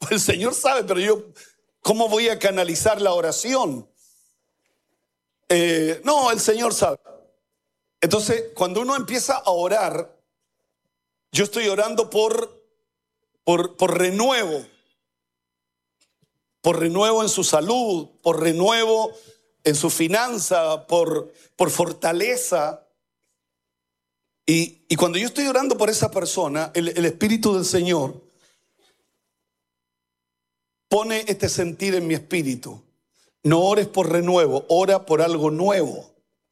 El Señor sabe, pero yo, ¿cómo voy a canalizar la oración? No, el Señor sabe. Entonces, cuando uno empieza a orar, yo estoy orando por renuevo. Por renuevo en su salud, por renuevo en su finanza, por fortaleza. Y cuando yo estoy orando por esa persona, el Espíritu del Señor pone este sentir en mi espíritu. No ores por renuevo, ora por algo nuevo.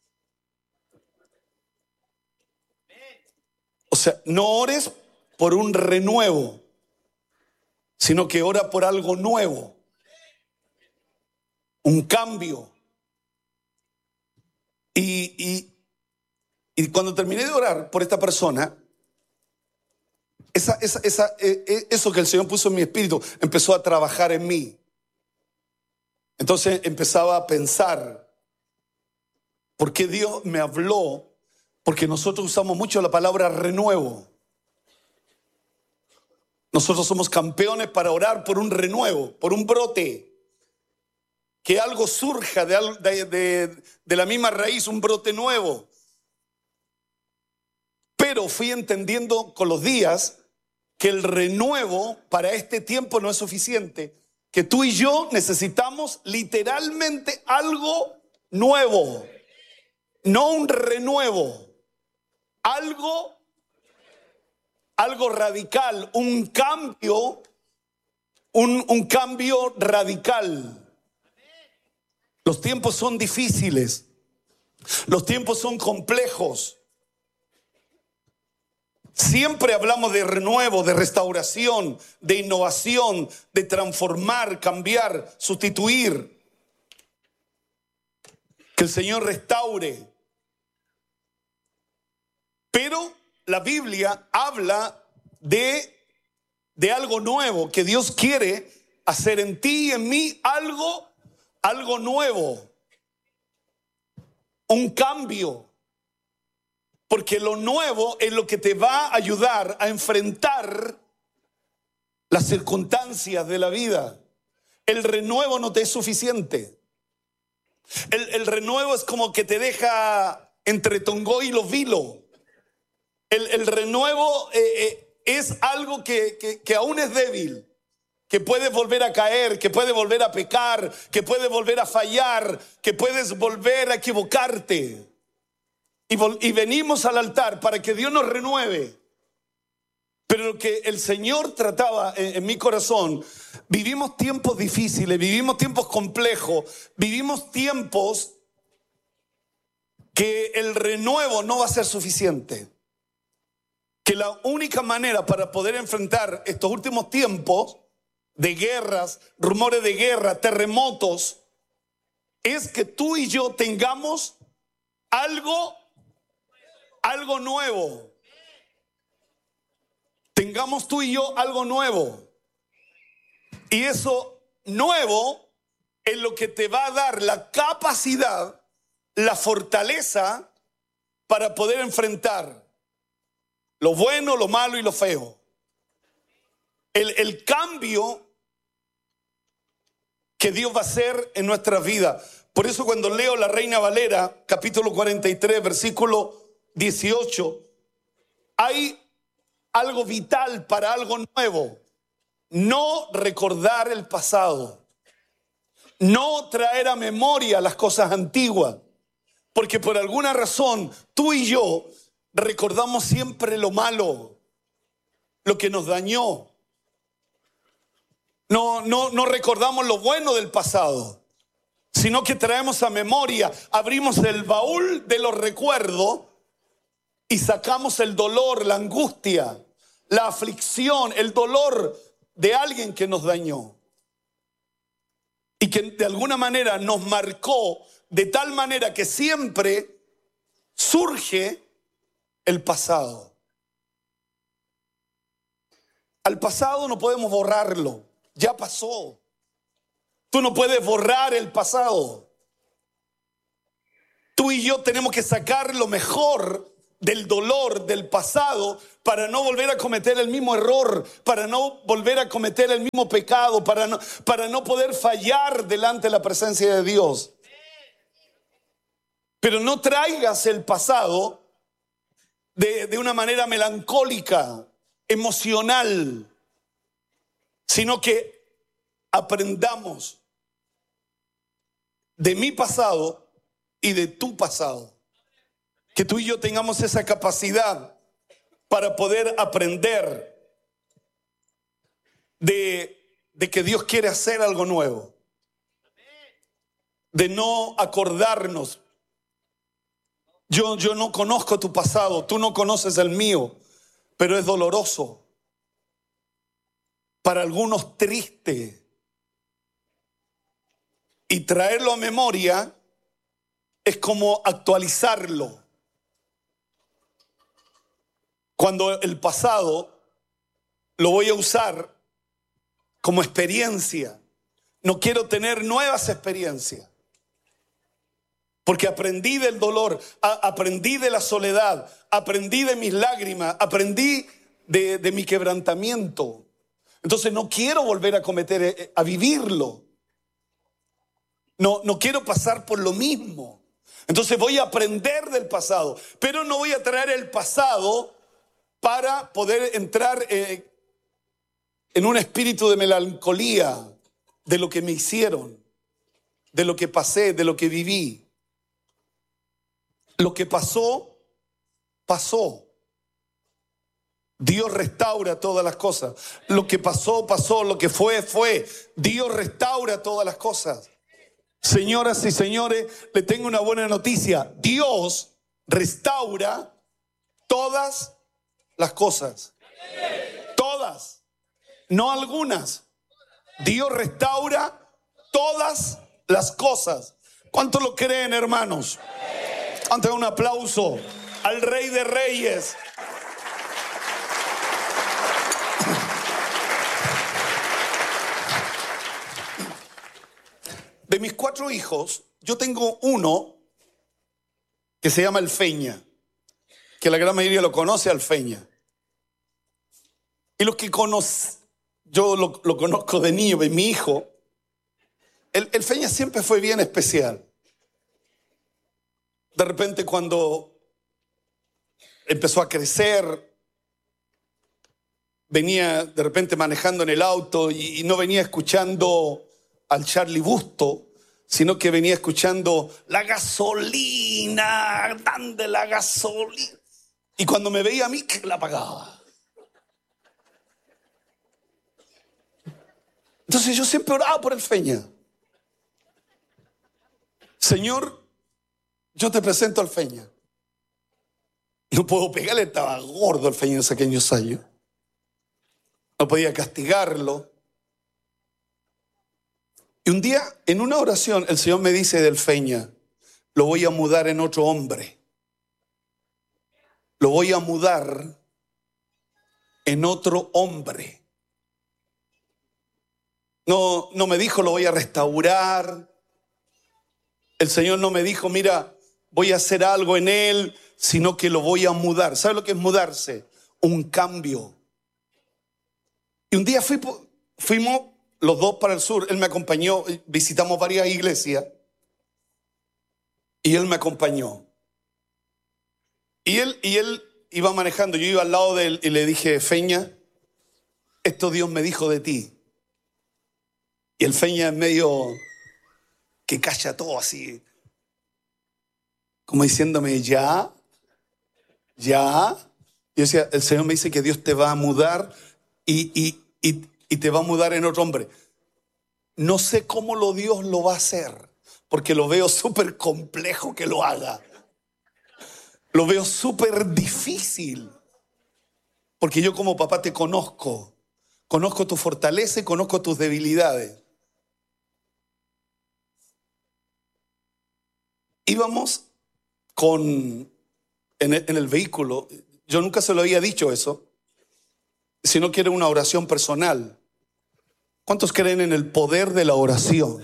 O sea, no ores por un renuevo, sino que ora por algo nuevo. Un cambio. Y cuando terminé de orar por esta persona, eso que el Señor puso en mi espíritu empezó a trabajar en mí. Entonces empezaba a pensar, ¿por qué Dios me habló? Porque nosotros usamos mucho la palabra renuevo. Nosotros somos campeones para orar por un renuevo, por un brote. Que algo surja de la misma raíz, un brote nuevo. Pero fui entendiendo con los días que el renuevo para este tiempo no es suficiente. Que tú y yo necesitamos literalmente algo nuevo. No un renuevo. Algo radical. Un cambio. Un cambio radical. Los tiempos son difíciles. Los tiempos son complejos. Siempre hablamos de renuevo, de restauración, de innovación, de transformar, cambiar, sustituir. Que el Señor restaure. Pero la Biblia habla de algo nuevo, que Dios quiere hacer en ti y en mí algo nuevo, un cambio, porque lo nuevo es lo que te va a ayudar a enfrentar las circunstancias de la vida. El renuevo no te es suficiente. El renuevo es como que te deja entre Tongoy y Los Vilos. El renuevo es algo que aún es débil. Que puedes volver a caer, que puedes volver a pecar, que puedes volver a fallar, que puedes volver a equivocarte. Y venimos al altar para que Dios nos renueve. Pero lo que el Señor trataba en mi corazón, vivimos tiempos difíciles, vivimos tiempos complejos, vivimos tiempos que el renuevo no va a ser suficiente. Que la única manera para poder enfrentar estos últimos tiempos de guerras, rumores de guerra, terremotos, es que tú y yo tengamos algo nuevo. Tengamos tú y yo algo nuevo. Y eso nuevo es lo que te va a dar la capacidad, la fortaleza para poder enfrentar lo bueno, lo malo y lo feo. El cambio que Dios va a hacer en nuestras vidas. Por eso cuando leo la Reina Valera, capítulo 43, versículo 18, hay algo vital para algo nuevo. No recordar el pasado. No traer a memoria las cosas antiguas. Porque por alguna razón tú y yo recordamos siempre lo malo, lo que nos dañó. No recordamos lo bueno del pasado, sino que traemos a memoria, abrimos el baúl de los recuerdos y sacamos el dolor, la angustia, la aflicción, el dolor de alguien que nos dañó. Y que de alguna manera nos marcó de tal manera que siempre surge el pasado. Al pasado no podemos borrarlo. Ya pasó. Tú no puedes borrar el pasado. Tú y yo tenemos que sacar lo mejor del dolor del pasado para no volver a cometer el mismo error, para no volver a cometer el mismo pecado, para no poder fallar delante de la presencia de Dios. Pero no traigas el pasado de una manera melancólica, emocional, sino que aprendamos de mi pasado y de tu pasado. Que tú y yo tengamos esa capacidad para poder aprender de que Dios quiere hacer algo nuevo. De no acordarnos. Yo no conozco tu pasado, tú no conoces el mío, pero es doloroso. Para algunos triste. Y traerlo a memoria es como actualizarlo. Cuando el pasado lo voy a usar como experiencia. No quiero tener nuevas experiencias. Porque aprendí del dolor, aprendí de la soledad, aprendí de mis lágrimas, aprendí de mi quebrantamiento. Entonces no quiero volver a vivirlo. No quiero pasar por lo mismo. Entonces voy a aprender del pasado, pero no voy a traer el pasado para poder entrar en un espíritu de melancolía de lo que me hicieron, de lo que pasé, de lo que viví. Lo que pasó, pasó. Dios restaura todas las cosas. Lo que pasó, pasó. Lo que fue, fue. Dios restaura todas las cosas. Señoras y señores, le tengo una buena noticia. Dios restaura todas las cosas. Todas. No algunas. Dios restaura todas las cosas. ¿Cuántos lo creen, hermanos? Ante un aplauso al Rey de Reyes. De mis 4 hijos, yo tengo uno que se llama Alfeña, que la gran mayoría lo conoce, Alfeña. Y los que yo lo conozco de niño, de mi hijo, el Feña siempre fue bien especial. De repente cuando empezó a crecer, venía de repente manejando en el auto y no venía escuchando al Charlie Busto, sino que venía escuchando la gasolina, dale la gasolina. Y cuando me veía a mí, la apagaba. Entonces yo siempre oraba por el Feña. Señor, yo te presento al Feña. No puedo pegarle, estaba gordo el Feña en esos pequeños años. No podía castigarlo. Y un día, en una oración, el Señor me dice del Feña, lo voy a mudar en otro hombre. Lo voy a mudar en otro hombre. No me dijo, lo voy a restaurar. El Señor no me dijo, mira, voy a hacer algo en él, sino que lo voy a mudar. ¿Sabe lo que es mudarse? Un cambio. Y un día fuimos los dos para el sur. Él me acompañó, visitamos varias iglesias. Y él me acompañó. Y él iba manejando, yo iba al lado de él y le dije, Feña, esto Dios me dijo de ti. Y el Feña es medio que calla todo así, como diciéndome, ya. Yo decía, el Señor me dice que Dios te va a mudar y te va a mudar en otro hombre. No sé cómo Dios lo va a hacer, porque lo veo súper complejo que lo haga. Lo veo súper difícil, porque yo como papá te conozco tu fortaleza y conozco tus debilidades. Íbamos en el vehículo, yo nunca se lo había dicho eso, sino que era una oración personal. ¿Cuántos creen en el poder de la oración?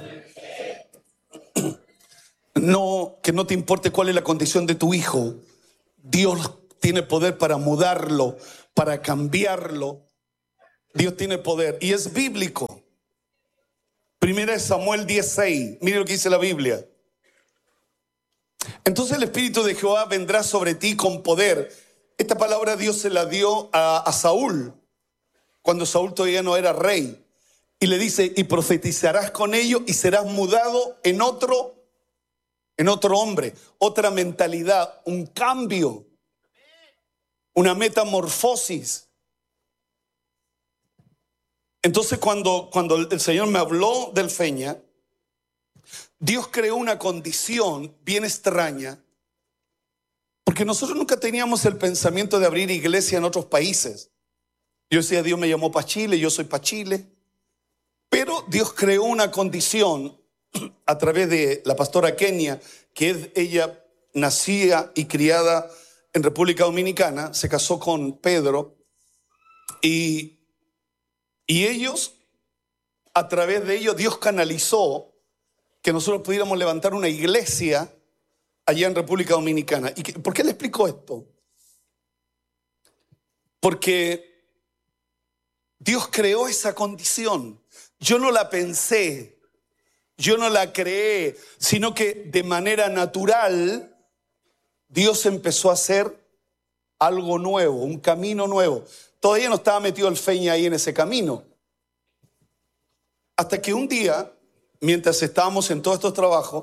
No, que no te importe cuál es la condición de tu hijo, Dios tiene poder para mudarlo, para cambiarlo. Dios tiene poder y es bíblico. Primera de Samuel 10:6. Mire lo que dice la Biblia. Entonces el Espíritu de Jehová vendrá sobre ti con poder. Esta palabra Dios se la dio a Saúl, cuando Saúl todavía no era rey. Y le dice, y profetizarás con ellos y serás mudado en otro hombre, otra mentalidad, un cambio, una metamorfosis. Entonces cuando el Señor me habló del Feña, Dios creó una condición bien extraña, porque nosotros nunca teníamos el pensamiento de abrir iglesia en otros países. Yo decía, Dios me llamó para Chile, yo soy para Chile. Pero Dios creó una condición a través de la pastora Kenia, que ella nacida y criada en República Dominicana, se casó con Pedro y ellos, a través de ellos, Dios canalizó que nosotros pudiéramos levantar una iglesia allá en República Dominicana. ¿Y por qué le explico esto? Porque Dios creó esa condición. Yo no la pensé, yo no la creé, sino que de manera natural Dios empezó a hacer algo nuevo, un camino nuevo. Todavía no estaba metido el Feña ahí en ese camino. Hasta que un día, mientras estábamos en todos estos trabajos,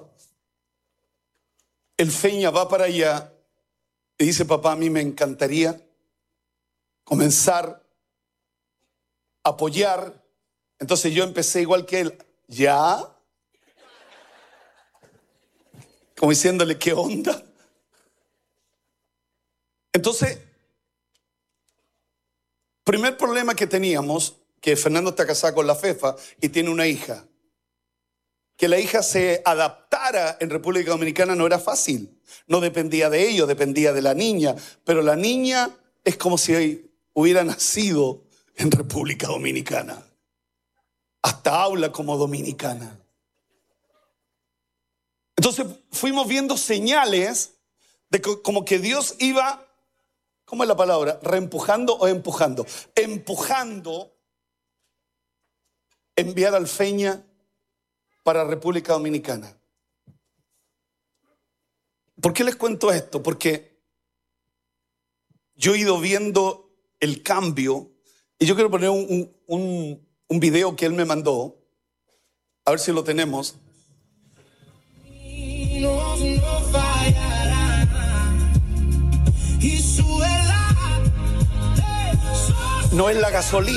el Feña va para allá y dice, papá, a mí me encantaría comenzar a apoyar. Entonces yo empecé igual que él, ¿ya? Como diciéndole, ¿qué onda? Entonces, primer problema que teníamos, que Fernando está casado con la Fefa y tiene una hija. Que la hija se adaptara en República Dominicana no era fácil. No dependía de ellos, dependía de la niña. Pero la niña es como si hubiera nacido en República Dominicana. Hasta habla como dominicana. Entonces fuimos viendo señales de como que Dios iba, ¿cómo es la palabra? ¿Reempujando o empujando? Empujando enviar al Feña para República Dominicana. ¿Por qué les cuento esto? Porque yo he ido viendo el cambio y yo quiero poner un video que él me mandó, a ver si lo tenemos. No es la gasolina.